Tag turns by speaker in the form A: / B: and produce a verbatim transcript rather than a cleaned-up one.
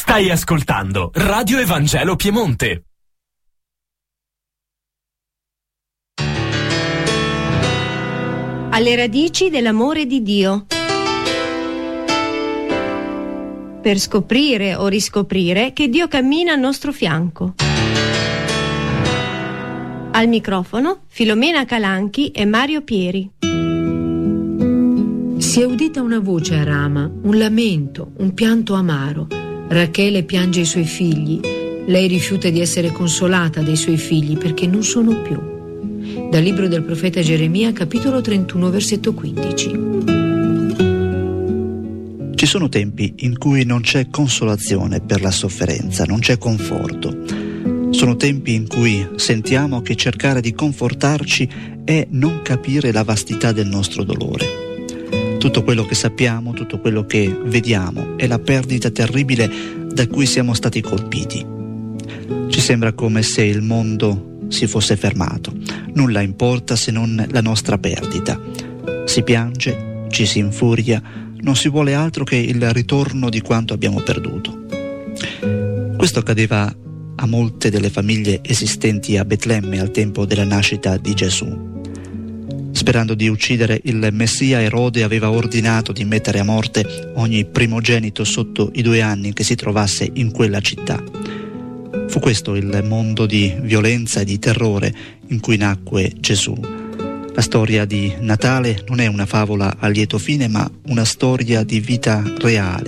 A: Stai ascoltando Radio Evangelo Piemonte.
B: Alle radici dell'amore di Dio. Per scoprire o riscoprire che Dio cammina al nostro fianco. Al microfono Filomena Calanchi e Mario Pieri.
C: Si è udita una voce a Rama, un lamento, un pianto amaro. Rachele piange i suoi figli. Lei rifiuta di essere consolata dai suoi figli perché non sono più. Dal libro del profeta Geremia, capitolo trentuno, versetto quindici.
D: Ci sono tempi in cui non c'è consolazione per la sofferenza, non c'è conforto. Sono tempi in cui sentiamo che cercare di confortarci è non capire la vastità del nostro dolore. Tutto quello che sappiamo, tutto quello che vediamo è la perdita terribile da cui siamo stati colpiti. Ci sembra come se il mondo si fosse fermato. Nulla importa se non la nostra perdita. Si piange, ci si infuria, non si vuole altro che il ritorno di quanto abbiamo perduto. Questo accadeva a molte delle famiglie esistenti a Betlemme al tempo della nascita di Gesù. Sperando di uccidere il Messia, Erode aveva ordinato di mettere a morte ogni primogenito sotto i due anni che si trovasse in quella città. Fu questo il mondo di violenza e di terrore in cui nacque Gesù. La storia di Natale non è una favola a lieto fine, ma una storia di vita reale,